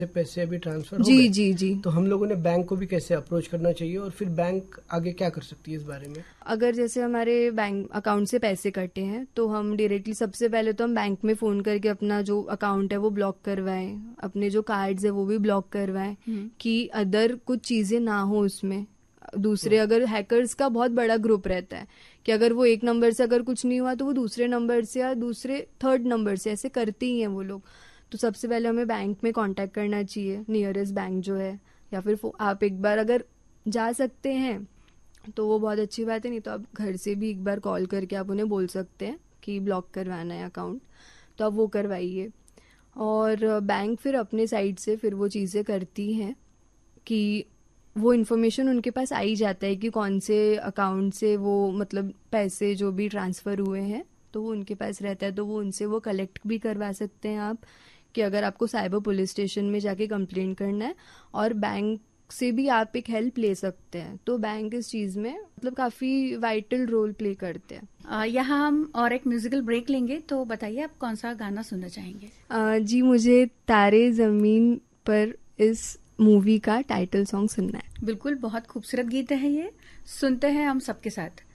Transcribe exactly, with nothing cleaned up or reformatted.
पैसे अभी ट्रांसफर हो जी गए, जी जी तो हम लोगों ने बैंक को भी कैसे अप्रोच करना चाहिए और फिर बैंक आगे क्या कर सकती है इस बारे में? अगर जैसे हमारे बैंक अकाउंट से पैसे कटे हैं तो हम डायरेक्टली सबसे पहले तो हम बैंक में फ़ोन करके अपना जो अकाउंट है वो ब्लॉक करवाएं, अपने जो कार्ड्स है वो भी ब्लॉक करवाएं कि अदर कुछ चीज़ें ना हो उसमें। दूसरे अगर हैकर्स का बहुत बड़ा ग्रुप रहता है कि अगर वो एक नंबर से अगर कुछ नहीं हुआ तो वो दूसरे नंबर से या दूसरे थर्ड नंबर से ऐसे करते ही हैं वो लोग। तो सबसे पहले हमें बैंक में कांटेक्ट करना चाहिए, नियरेस्ट बैंक जो है, या फिर आप एक बार अगर जा सकते हैं तो वो बहुत अच्छी बात है, नहीं तो आप घर से भी एक बार कॉल करके आप उन्हें बोल सकते हैं कि ब्लॉक करवाना है अकाउंट, तो आप वो करवाइए। और बैंक फिर अपने साइड से फिर वो चीज़ें करती हैं कि वो इन्फॉर्मेशन उनके पास आ ही जाता है कि कौन से अकाउंट से वो मतलब पैसे जो भी ट्रांसफ़र हुए हैं तो वो उनके पास रहता है, तो वो उनसे वो कलेक्ट भी करवा सकते हैं आप, कि अगर आपको साइबर पुलिस स्टेशन में जाके कंप्लेंट करना है और बैंक से भी आप एक हेल्प ले सकते हैं। तो बैंक इस चीज़ में मतलब काफ़ी वाइटल रोल प्ले करते हैं। आ, यहाँ हम और एक म्यूजिकल ब्रेक लेंगे, तो बताइए आप कौन सा गाना सुनना चाहेंगे? आ, जी मुझे तारे ज़मीन पर इस मूवी का टाइटल सॉन्ग सुनना है। बिल्कुल, बहुत खूबसूरत गीत है ये, सुनते हैं हम सबके साथ।